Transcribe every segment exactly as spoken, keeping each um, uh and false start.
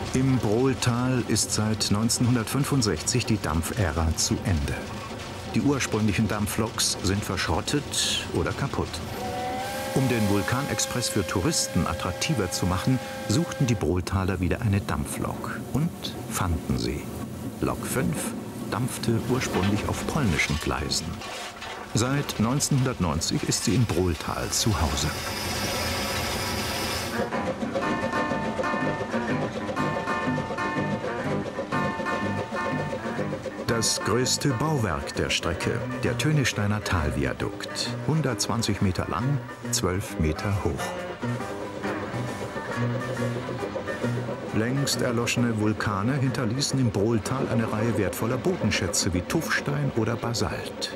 Im Brohltal ist seit neunzehnhundertfünfundsechzig die Dampfära zu Ende. Die ursprünglichen Dampfloks sind verschrottet oder kaputt. Um den Vulkanexpress für Touristen attraktiver zu machen, suchten die Brohltaler wieder eine Dampflok und fanden sie. Lok fünf dampfte ursprünglich auf polnischen Gleisen. Seit neunzehnhundertneunzig ist sie im Brohltal zu Hause. Das größte Bauwerk der Strecke, der Tönisteiner Talviadukt, hundertzwanzig Meter lang, zwölf Meter hoch. Längst erloschene Vulkane hinterließen im Brohltal eine Reihe wertvoller Bodenschätze wie Tuffstein oder Basalt.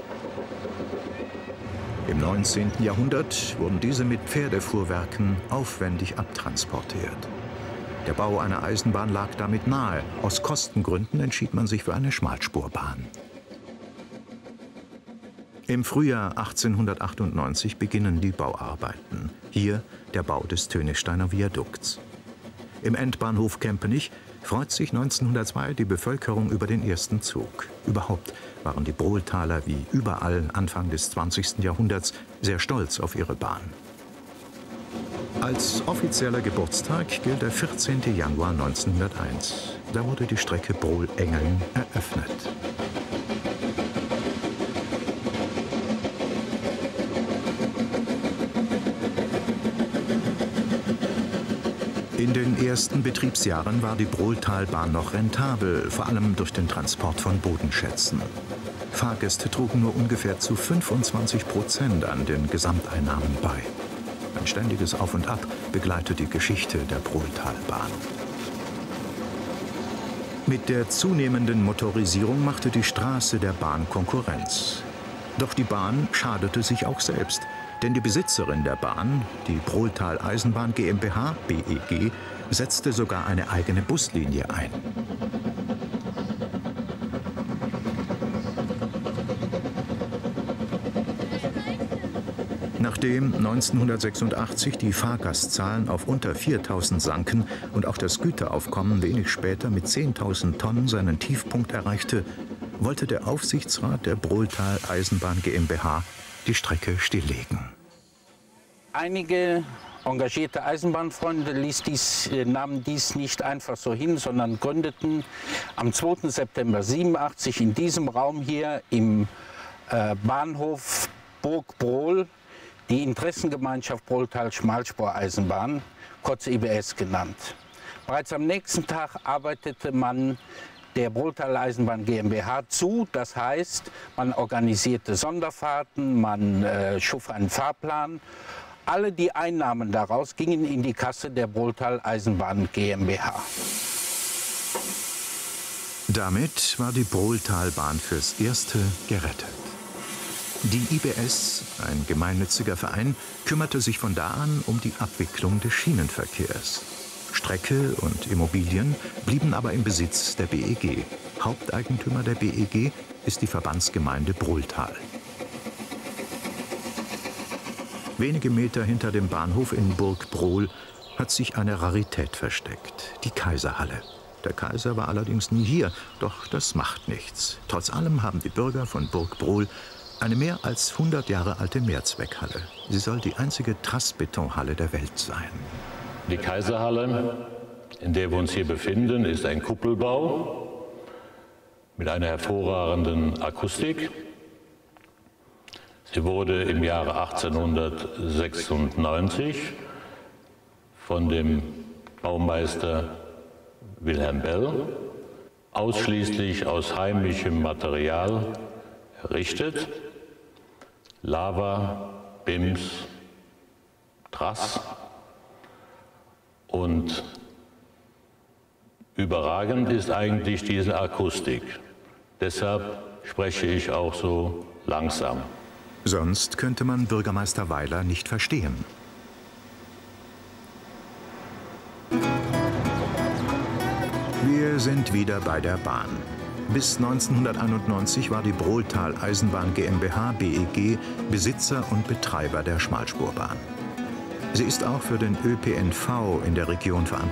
Im neunzehnten Jahrhundert wurden diese mit Pferdefuhrwerken aufwendig abtransportiert. Der Bau einer Eisenbahn lag damit nahe. Aus Kostengründen entschied man sich für eine Schmalspurbahn. Im Frühjahr achtzehnhundertachtundneunzig beginnen die Bauarbeiten. Hier der Bau des Tönisteiner Viadukts. Im Endbahnhof Kempenich freut sich neunzehnhundertzwei die Bevölkerung über den ersten Zug. Überhaupt waren die Brohltaler wie überall Anfang des zwanzigsten Jahrhunderts sehr stolz auf ihre Bahn. Als offizieller Geburtstag gilt der vierzehnte Januar neunzehnhunderteins. Da wurde die Strecke Brohl-Engeln eröffnet. In den ersten Betriebsjahren war die Brohltalbahn noch rentabel, vor allem durch den Transport von Bodenschätzen. Fahrgäste trugen nur ungefähr zu fünfundzwanzig Prozent an den Gesamteinnahmen bei. Ein ständiges Auf und Ab begleitet die Geschichte der Brohltalbahn. Mit der zunehmenden Motorisierung machte die Straße der Bahn Konkurrenz. Doch die Bahn schadete sich auch selbst. Denn die Besitzerin der Bahn, die Brohltal Eisenbahn GmbH, B E G, setzte sogar eine eigene Buslinie ein. Nachdem neunzehnhundertsechsundachtzig die Fahrgastzahlen auf unter viertausend sanken und auch das Güteraufkommen wenig später mit zehntausend Tonnen seinen Tiefpunkt erreichte, wollte der Aufsichtsrat der Brohltal Eisenbahn GmbH die Strecke stilllegen. Einige engagierte Eisenbahnfreunde ließ dies, nahmen dies nicht einfach so hin, sondern gründeten am zweiten September neunzehnhundertsiebenundachtzig in diesem Raum hier im äh, Bahnhof Burg Brohl die Interessengemeinschaft Brohltal Schmalspureisenbahn, kurz I B S genannt. Bereits am nächsten Tag arbeitete man der Brohltal Eisenbahn GmbH zu. Das heißt, man organisierte Sonderfahrten, man äh, schuf einen Fahrplan. Alle die Einnahmen daraus gingen in die Kasse der Brohltal Eisenbahn GmbH. Damit war die Brohltalbahn fürs Erste gerettet. Die I B S, ein gemeinnütziger Verein, kümmerte sich von da an um die Abwicklung des Schienenverkehrs. Strecke und Immobilien blieben aber im Besitz der B E G. Haupteigentümer der B E G ist die Verbandsgemeinde Brohltal. Wenige Meter hinter dem Bahnhof in Burg Brohl hat sich eine Rarität versteckt, die Kaiserhalle. Der Kaiser war allerdings nie hier, doch das macht nichts. Trotz allem haben die Bürger von Burg Brohl eine mehr als hundert Jahre alte Mehrzweckhalle. Sie soll die einzige Trassbetonhalle der Welt sein. Die Kaiserhalle, in der wir uns hier befinden, ist ein Kuppelbau mit einer hervorragenden Akustik. Sie wurde im Jahre achtzehnhundertsechsundneunzig von dem Baumeister Wilhelm Bell ausschließlich aus heimischem Material errichtet. Lava, Bims, Trass. Und überragend ist eigentlich diese Akustik. Deshalb spreche ich auch so langsam. Sonst könnte man Bürgermeister Weiler nicht verstehen. Wir sind wieder bei der Bahn. Bis neunzehnhunderteinundneunzig war die Brohltal Eisenbahn GmbH B E G Besitzer und Betreiber der Schmalspurbahn. Sie ist auch für den Ö P N V in der Region verantwortlich.